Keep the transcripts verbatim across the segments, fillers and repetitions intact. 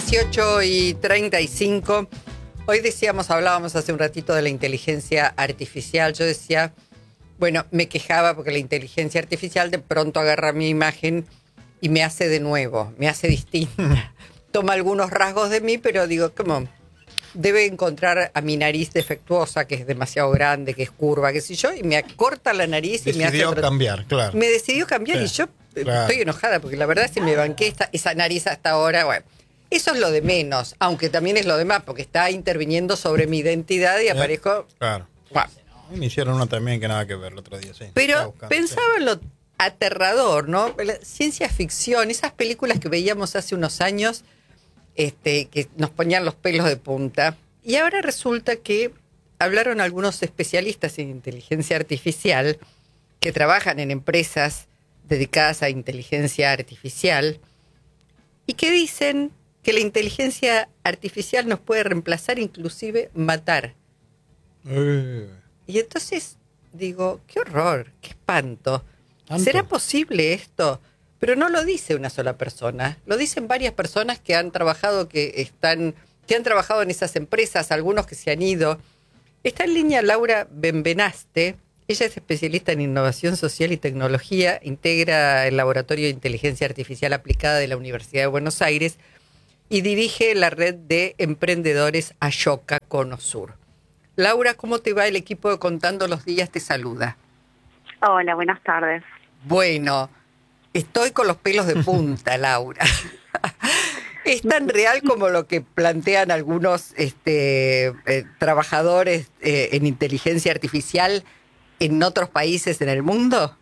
dieciocho y treinta y cinco. Hoy decíamos, hablábamos hace un ratito de la inteligencia artificial. Yo decía, bueno, me quejaba porque la inteligencia artificial de pronto agarra mi imagen y me hace de nuevo, me hace distinta. Toma algunos rasgos de mí, pero digo, ¿cómo? Debe encontrar a mi nariz defectuosa, que es demasiado grande, que es curva, qué sé yo, y me acorta la nariz y me hace... Decidió cambiar, claro. Me decidió cambiar sí, y yo claro. estoy enojada porque la verdad si me banqué esta, esa nariz hasta ahora, bueno, eso es lo de menos, aunque también es lo de más, porque está interviniendo sobre mi identidad y aparezco... Claro. Wow. Me hicieron uno también que nada que ver el otro día, sí. Pero pensaba sí. en lo aterrador, ¿no? La ciencia ficción, esas películas que veíamos hace unos años... Este, que nos ponían los pelos de punta. Y ahora resulta que hablaron algunos especialistas en inteligencia artificial que trabajan en empresas dedicadas a inteligencia artificial y que dicen que la inteligencia artificial nos puede reemplazar, inclusive matar. Uh. Y entonces digo, qué horror, qué espanto. ¿Tanto? ¿Será posible esto? Pero no lo dice una sola persona, lo dicen varias personas que han trabajado, que están, que han trabajado en esas empresas, algunos que se han ido. Está en línea Laura Benvenaste, ella es especialista en innovación social y tecnología, integra el Laboratorio de Inteligencia Artificial Aplicada de la Universidad de Buenos Aires y dirige la red de emprendedores Ashoka Cono Sur. Laura, ¿cómo te va? El equipo de Contando los Días te saluda. Hola, buenas tardes. Bueno... Estoy con los pelos de punta, Laura. ¿Es tan real como lo que plantean algunos este, eh, trabajadores eh, en inteligencia artificial en otros países en el mundo?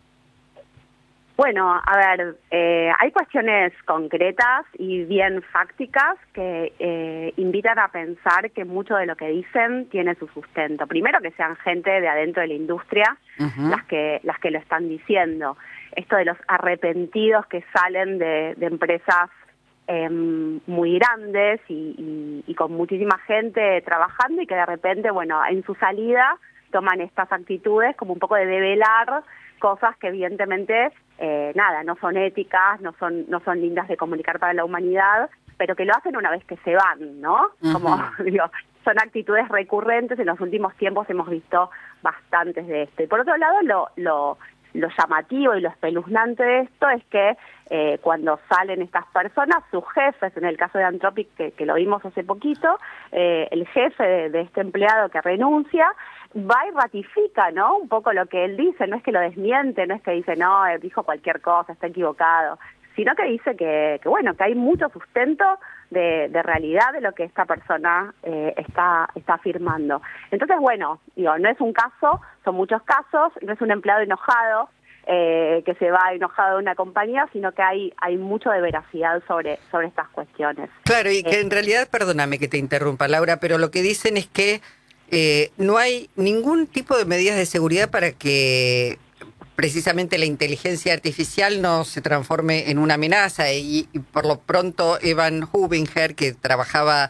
Bueno, a ver, eh, hay cuestiones concretas y bien fácticas que eh, invitan a pensar que mucho de lo que dicen tiene su sustento. Primero, que sean gente de adentro de la industria uh-huh. las que las que lo están diciendo. Esto de los arrepentidos que salen de, de empresas eh, muy grandes y, y, y con muchísima gente trabajando y que de repente, bueno, en su salida toman estas actitudes como un poco de develar cosas que evidentemente, eh, nada, no son éticas, no son no son lindas de comunicar para la humanidad, pero que lo hacen una vez que se van, ¿no? Uh-huh. Como, digo, son actitudes recurrentes, en los últimos tiempos hemos visto bastantes de esto. Y por otro lado, lo... lo Lo llamativo y lo espeluznante de esto es que eh, cuando salen estas personas, sus jefes, en el caso de Anthropic, que, que lo vimos hace poquito, eh, el jefe de, de este empleado que renuncia, va y ratifica, ¿no? Un poco lo que él dice, no es que lo desmiente, no es que dice, no, dijo cualquier cosa, está equivocado, sino que dice que, que bueno, que hay mucho sustento de, de realidad de lo que esta persona eh, está, está afirmando. Entonces, bueno, digo, no es un caso, son muchos casos, no es un empleado enojado eh, que se va enojado de una compañía, sino que hay, hay mucho de veracidad sobre, sobre estas cuestiones. Claro, y que eh, en realidad, perdóname que te interrumpa, Laura, pero lo que dicen es que eh, no hay ningún tipo de medidas de seguridad para que precisamente la inteligencia artificial no se transforme en una amenaza y, y por lo pronto Evan Hubinger, que trabajaba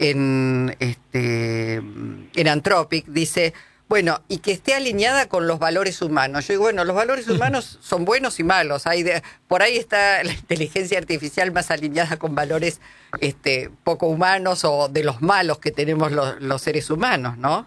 en este en Anthropic, dice, bueno, y que esté alineada con los valores humanos. Yo digo, bueno, los valores humanos son buenos y malos. Hay de, por ahí está la inteligencia artificial más alineada con valores este, poco humanos o de los malos que tenemos los, los seres humanos, ¿no?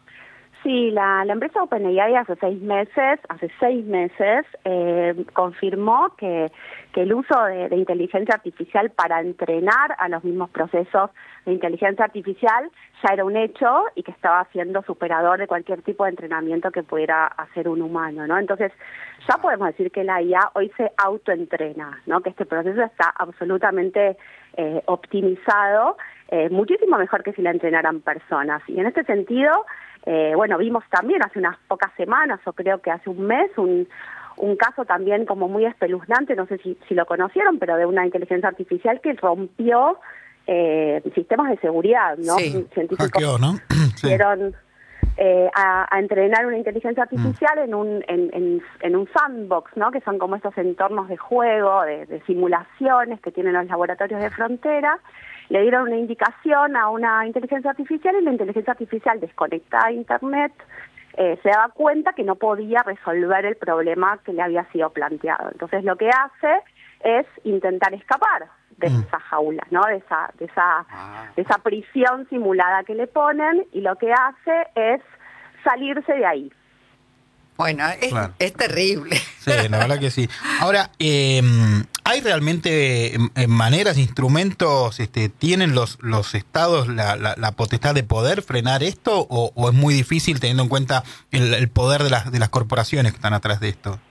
Sí, la, la empresa OpenAI hace seis meses, hace seis meses, eh, confirmó que, que el uso de, de inteligencia artificial para entrenar a los mismos procesos de inteligencia artificial ya era un hecho y que estaba siendo superador de cualquier tipo de entrenamiento que pudiera hacer un humano, ¿no? Entonces, ya podemos decir que la I A hoy se autoentrena, ¿no? Que este proceso está absolutamente eh, optimizado, eh, muchísimo mejor que si la entrenaran personas. Y en este sentido, Eh, bueno, vimos también hace unas pocas semanas, o creo que hace un mes, un, un caso también como muy espeluznante, no sé si, si lo conocieron, pero de una inteligencia artificial que rompió eh, sistemas de seguridad, ¿no? Sí, científicos hackeó, ¿no? hicieron eh, a, a entrenar una inteligencia artificial mm. en un en, en, en un sandbox, ¿no? Que son como estos entornos de juego, de, de simulaciones que tienen los laboratorios de frontera. Le dieron una indicación a una inteligencia artificial y la inteligencia artificial desconectada a Internet eh, se daba cuenta que no podía resolver el problema que le había sido planteado. Entonces lo que hace es intentar escapar de Mm. esa jaula, ¿no? De esa, de esa, Ah. de esa prisión simulada que le ponen, y lo que hace es salirse de ahí. Bueno, es, Claro. es terrible. Sí, la verdad que sí. Ahora, eh, ¿hay realmente eh, maneras, instrumentos, este, tienen los, los estados la, la, la potestad de poder frenar esto o, o es muy difícil teniendo en cuenta el, el poder de las, de las corporaciones que están atrás de esto?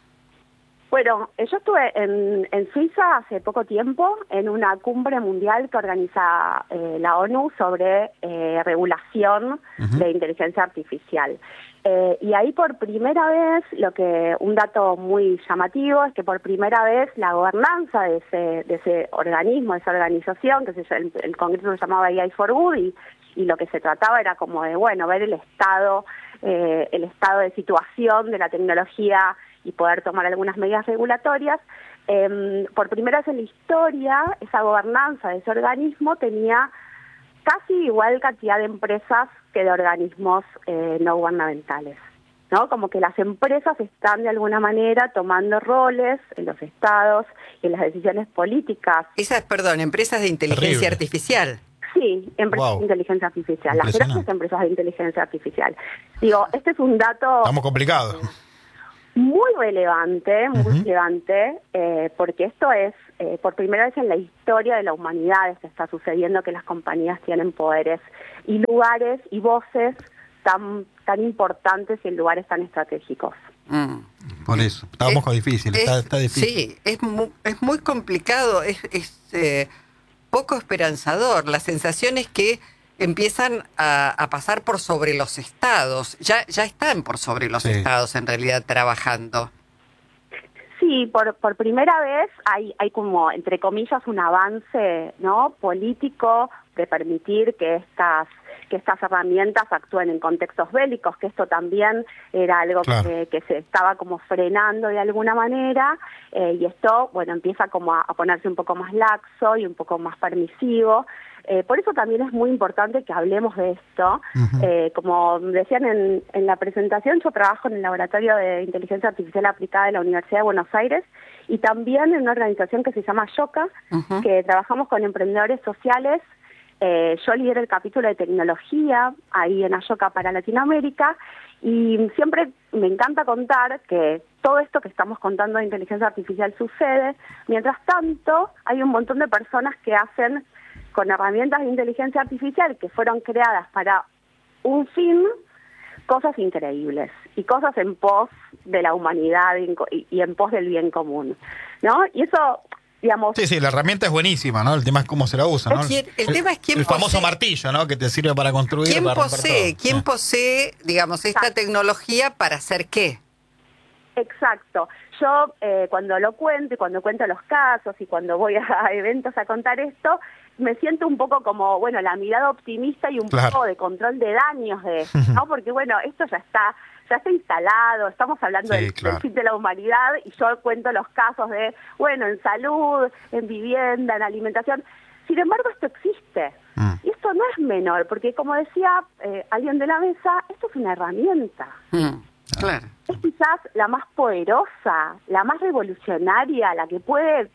Bueno, yo estuve en, en Suiza hace poco tiempo en una cumbre mundial que organiza eh, la ONU sobre eh, regulación Ujú. de inteligencia artificial. Eh, y ahí por primera vez, lo que un dato muy llamativo es que por primera vez la gobernanza de ese, de ese organismo, de esa organización, que se, el, el Congreso se llamaba A I for Good, y, y lo que se trataba era como de, bueno, ver el estado, eh, el estado de situación de la tecnología y poder tomar algunas medidas regulatorias. Eh, por primera vez en la historia, esa gobernanza de ese organismo tenía casi igual cantidad de empresas que de organismos eh, no gubernamentales, ¿no? Como que las empresas están de alguna manera tomando roles en los estados y en las decisiones políticas. Esas, perdón, empresas de inteligencia Terrible. artificial. Sí, empresas Wow. de inteligencia artificial, las Impresionante. grandes empresas de inteligencia artificial. Digo, este es un dato Estamos complicados. muy relevante, muy Ujú. relevante, eh, porque esto es, eh, por primera vez en la historia de la humanidad, esto está sucediendo, que las compañías tienen poderes y lugares y voces tan, tan importantes y en lugares tan estratégicos. Mm. Por eso, está un Es- poco difícil, está, es- está difícil. Sí, es muy, es muy complicado, es, es eh, poco esperanzador. La sensación es que empiezan a, a pasar por sobre los estados. Ya, ya están por sobre los Sí. estados en realidad trabajando. Sí, por, por primera vez hay, hay como, entre comillas, un avance, ¿no?, político de permitir que estas que estas herramientas actúen en contextos bélicos, que esto también era algo Claro. que, que se estaba como frenando de alguna manera, eh, y esto, bueno, empieza como a, a ponerse un poco más laxo y un poco más permisivo. Eh, por eso también es muy importante que hablemos de esto. Ujú. Eh, como decían en, en la presentación, yo trabajo en el Laboratorio de Inteligencia Artificial Aplicada de la Universidad de Buenos Aires y también en una organización que se llama YOCA, Ujú. que trabajamos con emprendedores sociales. Eh, yo lidero el capítulo de tecnología ahí en Ayoca para Latinoamérica y siempre me encanta contar que todo esto que estamos contando de inteligencia artificial sucede. Mientras tanto, hay un montón de personas que hacen con herramientas de inteligencia artificial que fueron creadas para un fin, cosas increíbles y cosas en pos de la humanidad y, y en pos del bien común, ¿no? Y eso, digamos... Sí, sí, la herramienta es buenísima, ¿no? El tema es cómo se la usa, ¿no? ¿Quién- el tema es quién El famoso posee- martillo, ¿no? Que te sirve para construir. ¿Quién para romper posee, todo. quién Sí. posee, digamos, esta Exacto. tecnología para hacer qué? Exacto. Yo eh, cuando lo cuento y cuando cuento los casos y cuando voy a eventos a contar esto, me siento un poco como, bueno, la mirada optimista y un Claro. poco de control de daños de esto, ¿no? Porque, bueno, esto ya está ya está instalado, estamos hablando Sí, del, claro. del fin de la humanidad y yo cuento los casos de, bueno, en salud, en vivienda, en alimentación. Sin embargo, esto existe. Mm. Y esto no es menor, porque como decía eh, alguien de la mesa, esto es una herramienta. Mm, claro. Es quizás la más poderosa, la más revolucionaria, la que puede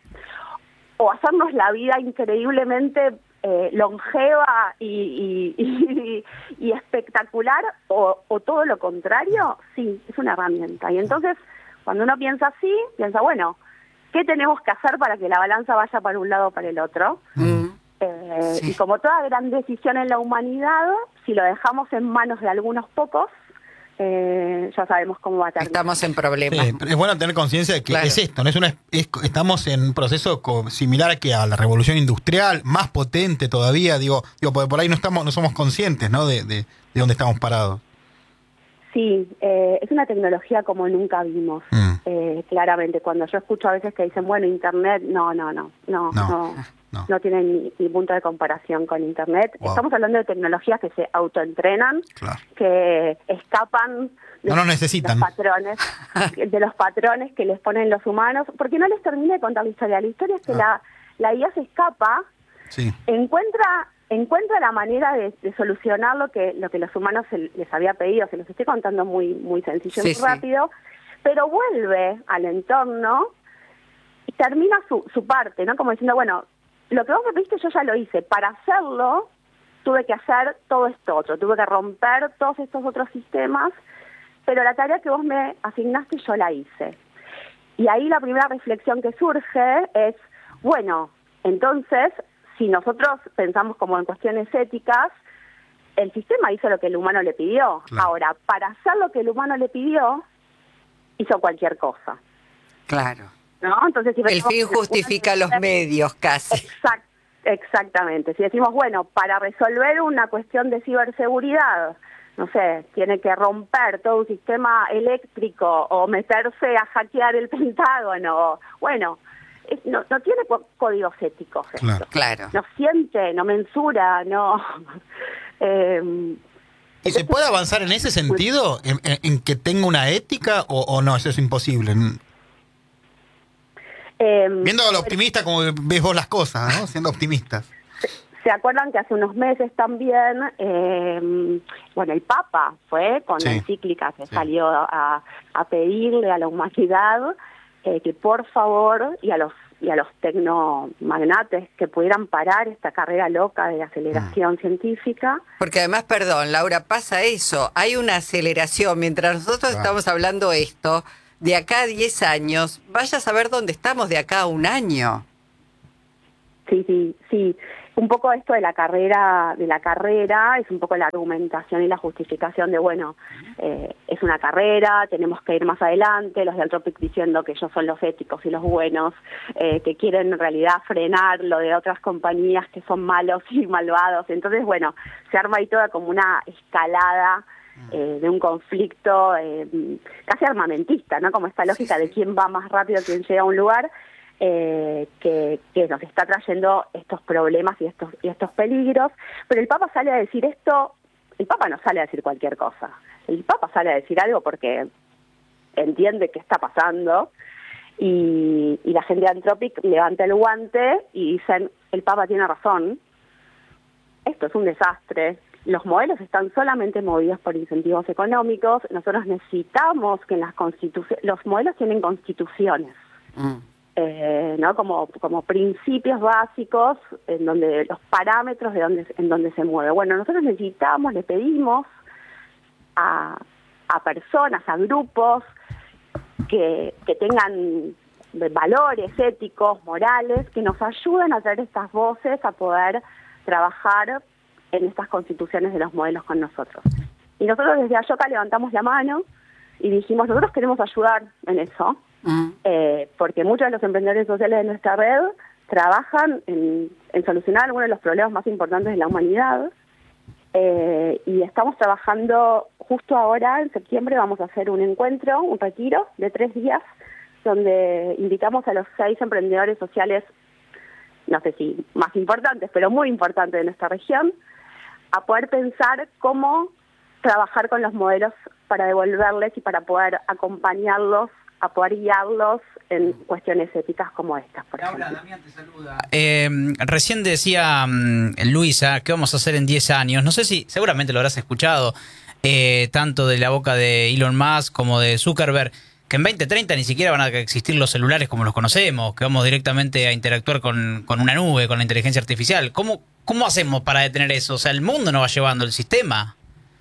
o hacernos la vida increíblemente eh, longeva y, y, y, y espectacular, o, o todo lo contrario. Sí, es una herramienta. Y entonces, cuando uno piensa así, piensa, bueno, ¿qué tenemos que hacer para que la balanza vaya para un lado o para el otro? Mm, Eh, Sí. Y como toda gran decisión en la humanidad, si lo dejamos en manos de algunos pocos, eh, ya sabemos cómo va a terminar. estamos en problemas. Sí, pero es bueno tener conciencia de que Claro. es esto, no es una es- estamos en un proceso co- similar a que a la revolución industrial, más potente todavía, digo, digo porque por ahí no estamos no somos conscientes, ¿no? de, de, de dónde estamos parados. Sí, eh, es una tecnología como nunca vimos, Mm. eh, claramente. Cuando yo escucho a veces que dicen, bueno, Internet, no, no, no, no, No, no, no. no tiene ni, ni punto de comparación con Internet. Wow. Estamos hablando de tecnologías que se autoentrenan, Claro. que escapan de No nos necesitan. los patrones, de los patrones que les ponen los humanos, porque no les termine de contar la historia. La historia es que Ah. la, la I A se escapa, Sí. encuentra encuentra la manera de, de solucionar lo que lo que los humanos se, les había pedido. Se los estoy contando muy muy sencillo Sí, y muy sí. rápido, pero vuelve al entorno y termina su, su parte, ¿no? Como diciendo, bueno, lo que vos me pediste yo ya lo hice. Para hacerlo tuve que hacer todo esto otro, tuve que romper todos estos otros sistemas, pero la tarea que vos me asignaste yo la hice. Y ahí la primera reflexión que surge es, bueno, entonces, si nosotros pensamos como en cuestiones éticas, el sistema hizo lo que el humano le pidió. Claro. Ahora, para hacer lo que el humano le pidió, hizo cualquier cosa. Claro. ¿No? Entonces, si El fin justifica los medios, casi. Exact, exactamente. Si decimos, bueno, para resolver una cuestión de ciberseguridad, no sé, tiene que romper todo un sistema eléctrico o meterse a hackear el Pentágono. Bueno, es, no, no tiene códigos éticos esto. Claro. Claro. No siente, no mensura, no... eh, ¿Y se puede avanzar en ese sentido? ¿En, en, en que tenga una ética o, o no? Eso es imposible. eh, Viendo lo optimista como ves vos las cosas, ¿no? Siendo optimistas. ¿Se acuerdan que hace unos meses también, eh, bueno, el Papa fue con Sí. la encíclica que Sí. salió a, a pedirle a la humanidad eh, que por favor, y a los y a los tecnomagnates, que pudieran parar esta carrera loca de aceleración Mm. científica? Porque además, perdón, Laura, pasa eso. Hay una aceleración. Mientras nosotros Claro. estamos hablando esto, de acá a diez años, vaya a saber dónde estamos de acá a un año. Sí, sí, sí. Un poco esto de la carrera, de la carrera, es un poco la argumentación y la justificación de, bueno, eh, es una carrera, tenemos que ir más adelante, los de Anthropic diciendo que ellos son los éticos y los buenos, eh, que quieren en realidad frenar lo de otras compañías que son malos y malvados. Entonces, bueno, se arma ahí toda como una escalada eh, de un conflicto eh, casi armamentista, ¿no? Como esta lógica Sí, sí. de quién va más rápido, quién llega a un lugar. Eh, que, que nos está trayendo estos problemas y estos y estos peligros, pero el Papa sale a decir esto, el Papa no sale a decir cualquier cosa, el Papa sale a decir algo porque entiende qué está pasando y, y la gente de Anthropic levanta el guante y dicen, el Papa tiene razón, esto es un desastre, los modelos están solamente movidos por incentivos económicos, nosotros necesitamos que en las constituciones, los modelos tienen constituciones, Mm. Eh, no como como principios básicos en donde los parámetros de donde en donde se mueve. Bueno, nosotros necesitamos, le pedimos a, a personas, a grupos que, que tengan valores éticos, morales, que nos ayuden a traer estas voces a poder trabajar en estas constituciones de los modelos con nosotros. Y nosotros desde Ayoka levantamos la mano y dijimos, nosotros queremos ayudar en eso. Mm. Eh, porque muchos de los emprendedores sociales de nuestra red trabajan en, en solucionar algunos de los problemas más importantes de la humanidad eh, y estamos trabajando justo ahora, en septiembre, vamos a hacer un encuentro, un retiro de tres días, donde invitamos a los seis emprendedores sociales, no sé si más importantes, pero muy importantes de nuestra región, a poder pensar cómo trabajar con los modelos para devolverles y para poder acompañarlos, a poder guiarlos en cuestiones éticas como estas, por Laura, ejemplo. Damián te saluda. Eh, recién decía um, Luisa, ¿qué vamos a hacer en diez años? No sé si, seguramente lo habrás escuchado, eh, tanto de la boca de Elon Musk como de Zuckerberg, que en veinte treinta ni siquiera van a existir los celulares como los conocemos, que vamos directamente a interactuar con, con una nube, con la inteligencia artificial. ¿Cómo, cómo hacemos para detener eso? O sea, el mundo nos va llevando el sistema.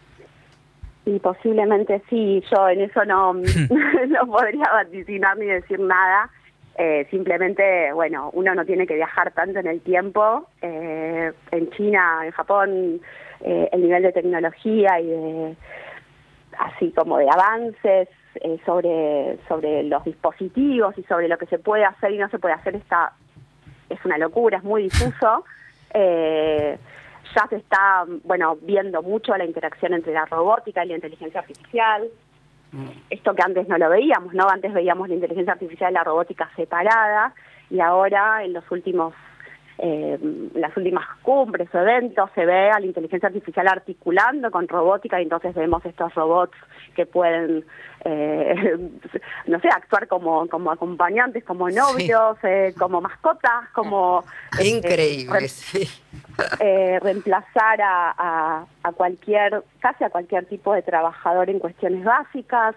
Y posiblemente sí, yo en eso no, no podría vaticinar ni decir nada. Eh, simplemente, bueno, uno no tiene que viajar tanto en el tiempo. Eh, en China, en Japón, eh, el nivel de tecnología y de, así como de avances eh, sobre, sobre los dispositivos y sobre lo que se puede hacer y no se puede hacer está, es una locura, es muy difuso. Eh, Ya se está, bueno, viendo mucho la interacción entre la robótica y la inteligencia artificial. Esto que antes no lo veíamos, ¿no? Antes veíamos la inteligencia artificial y la robótica separada, y ahora en los últimos, eh, las últimas cumbres o eventos se ve a la inteligencia artificial articulando con robótica, y entonces vemos estos robots que pueden, eh, no sé, actuar como, como acompañantes, como novios, sí. eh, como mascotas, como... Increíble, eh, sí. Eh, reemplazar a, a, a cualquier, casi a cualquier tipo de trabajador en cuestiones básicas.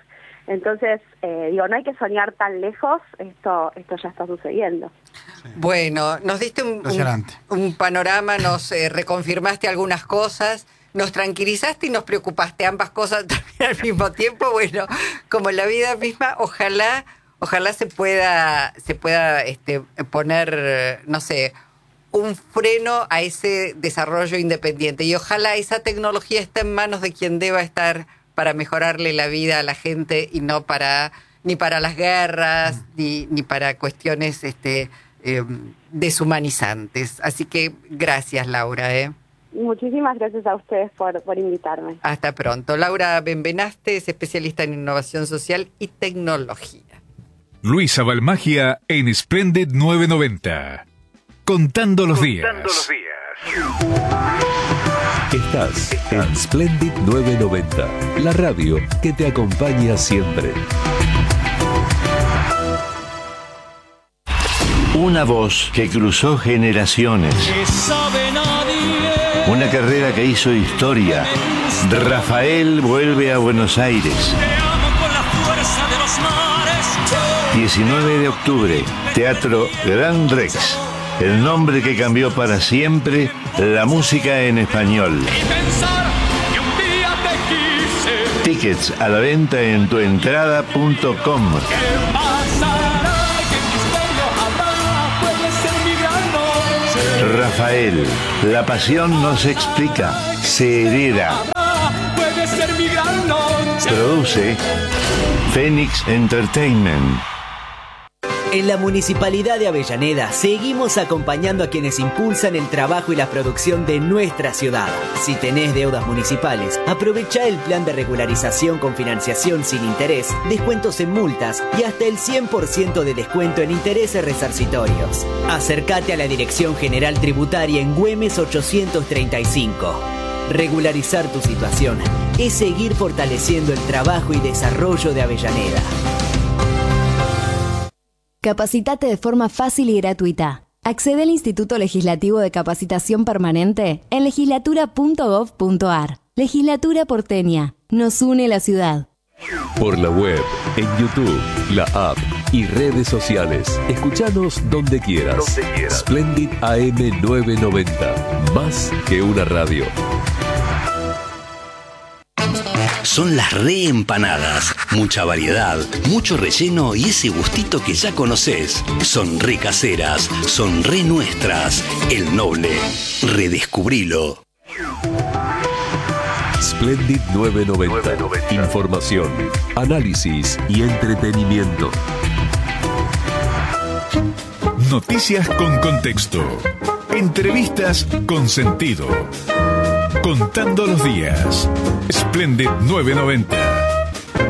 Entonces, eh, digo, no hay que soñar tan lejos, esto esto ya está sucediendo. Bueno, nos diste un, un, un panorama, nos eh, reconfirmaste algunas cosas, nos tranquilizaste y nos preocupaste, ambas cosas también al mismo tiempo. Bueno, como la vida misma, ojalá, ojalá se pueda, se pueda este, poner, no sé, un freno a ese desarrollo independiente, y ojalá esa tecnología esté en manos de quien deba estar para mejorarle la vida a la gente, y no para ni para las guerras, ni, ni para cuestiones este, eh, deshumanizantes. Así que gracias, Laura. ¿eh? Muchísimas gracias a ustedes por, por invitarme. Hasta pronto. Laura Benvenaste es especialista en innovación social y tecnología. Luisa Balmagia en Splendid novecientos noventa. Contando los días. Contando los días. Estás en Splendid novecientos noventa, la radio que te acompaña siempre. Una voz que cruzó generaciones. Una carrera que hizo historia. Rafael vuelve a Buenos Aires. diecinueve de octubre, Teatro Gran Rex. El nombre que cambió para siempre la música en español. Tickets a la venta en tuentrada punto com. Rafael, la pasión no se explica, se hereda. Produce Phoenix Entertainment. En la Municipalidad de Avellaneda seguimos acompañando a quienes impulsan el trabajo y la producción de nuestra ciudad. Si tenés deudas municipales, aprovecha el plan de regularización con financiación sin interés, descuentos en multas y hasta el cien por ciento de descuento en intereses resarcitorios. Acércate a la Dirección General Tributaria en Güemes ochocientos treinta y cinco. Regularizar tu situación es seguir fortaleciendo el trabajo y desarrollo de Avellaneda. Capacitate de forma fácil y gratuita. Accede al Instituto Legislativo de Capacitación Permanente en legislatura punto gov punto ar. Legislatura porteña. Nos une la ciudad. Por la web, en YouTube, la app y redes sociales. Escuchanos donde quieras. Donde quieras. Splendid A M novecientos noventa. Más que una radio. Son las reempanadas. Mucha variedad, mucho relleno y ese gustito que ya conoces. Son re caseras, son re nuestras. El Noble. Redescubrilo. Splendid novecientos noventa. Información, análisis y entretenimiento. Noticias con contexto. Entrevistas con sentido. Contando los días. Splendid novecientos noventa.